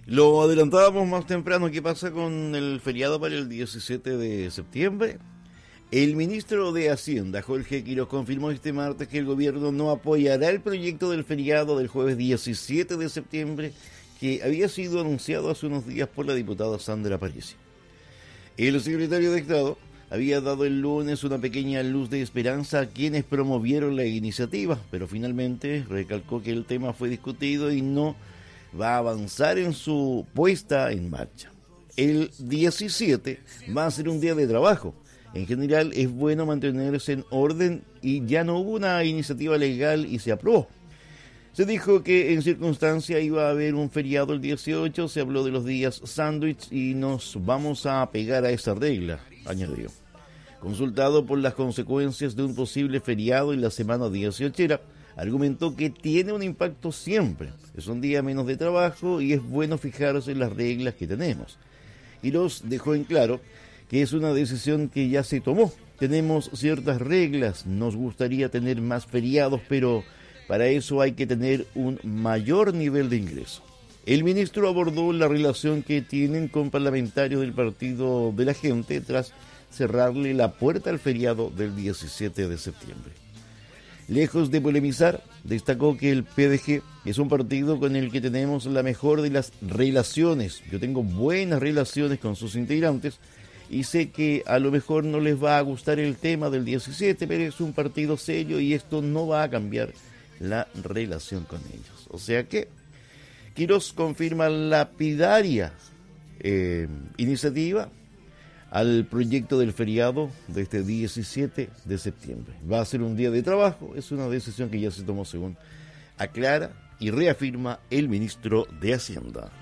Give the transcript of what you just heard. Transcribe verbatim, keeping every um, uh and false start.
Lo adelantábamos más temprano. ¿Qué pasa con el feriado para el diecisiete de septiembre? El ministro de Hacienda, Jorge Quiroz, confirmó este martes que el gobierno no apoyará el proyecto del feriado del jueves diecisiete de septiembre que había sido anunciado hace unos días por la diputada Sandra Parisi. El secretario de Estado había dado el lunes una pequeña luz de esperanza a quienes promovieron la iniciativa, pero finalmente recalcó que el tema fue discutido y no va a avanzar en su puesta en marcha. El diecisiete va a ser un día de trabajo. En general es bueno mantenerse en orden y ya no hubo una iniciativa legal y se aprobó. Se dijo que en circunstancia iba a haber un feriado el dieciocho, se habló de los días sándwich y nos vamos a apegar a esa regla, añadió. Consultado por las consecuencias de un posible feriado en la semana dieciochera, argumentó que tiene un impacto siempre. Es un día menos de trabajo y es bueno fijarse en las reglas que tenemos. Quiroz dejó en claro que es una decisión que ya se tomó. Tenemos ciertas reglas, nos gustaría tener más feriados, pero para eso hay que tener un mayor nivel de ingreso. El ministro abordó la relación que tienen con parlamentarios del Partido de la Gente tras cerrarle la puerta al feriado del diecisiete de septiembre. Lejos de polemizar, destacó que el P D G es un partido con el que tenemos la mejor de las relaciones. Yo tengo buenas relaciones con sus integrantes y sé que a lo mejor no les va a gustar el tema del diecisiete, pero es un partido serio y esto no va a cambiar la relación con ellos. O sea que Quiroz confirma lapidaria eh, iniciativa al proyecto del feriado de este diecisiete de septiembre. Va a ser un día de trabajo, es una decisión que ya se tomó según aclara y reafirma el ministro de Hacienda.